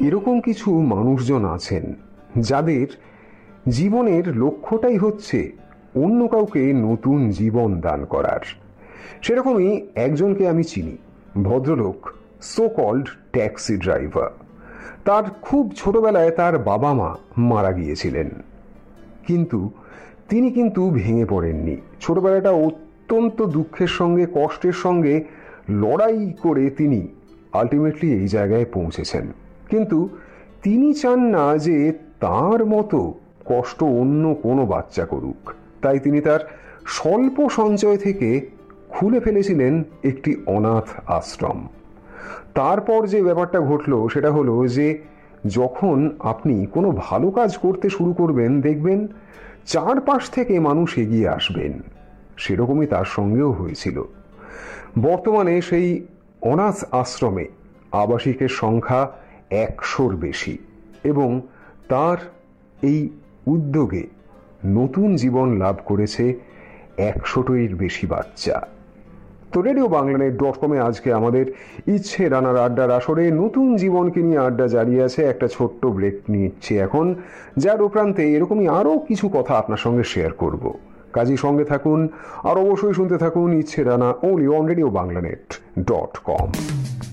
এরকম কিছু মানুষজন আছেন যাদের জীবনের লক্ষ্যটাই হচ্ছে অন্য কাউকে নতুন জীবন দান করার। সেরকমই একজনকে আমি চিনি, ভদ্রলোক, সো কল্ড ট্যাক্সি ড্রাইভার। তার খুব ছোটবেলায় তার বাবা মা মারা গিয়েছিলেন, কিন্তু তিনি ভেঙে পড়েননি। ছোটবেলাটা অত্যন্ত দুঃখের সঙ্গে, কষ্টের সঙ্গে লড়াই করে তিনি আলটিমেটলি এই জায়গায় পৌঁছেছেন। কিন্তু তিনি চান না যে তার মতো কষ্ট অন্য কোনো বাচ্চা করুক, তাই তিনি তার স্বল্প সঞ্চয় থেকে খুলে ফেলেছিলেন একটি অনাথ আশ্রম। তারপর যে ব্যাপারটা ঘটলো সেটা হলো যে যখন আপনি কোনো ভালো কাজ করতে শুরু করবেন, দেখবেন চারপাশ থেকে মানুষ এগিয়ে আসবেন। সেরকমই তার সঙ্গেও হয়েছিল। বর্তমানে সেই অনাথ আশ্রমে আবাসিকের সংখ্যা 100-র বেশি, এবং তার এই উদ্যোগে নতুন জীবন লাভ করেছে 100টির বেশি বাচ্চা। তো রেডিও বাংলানেট.com-এ আজকে আমাদের ইচ্ছে রানার আড্ডার আসরে নতুন জীবনকে নিয়ে আড্ডা জারি আছে। একটা ছোট্ট ব্রেক নিচ্ছি এখন, যার উপরান্তে এরকমই আরও কিছু কথা আপনার সঙ্গে শেয়ার করব। কাজী সঙ্গে থাকুন, আর অবশ্যই শুনতে থাকুন ইচ্ছে রানা, only on রেডিও বাংলানেট.com।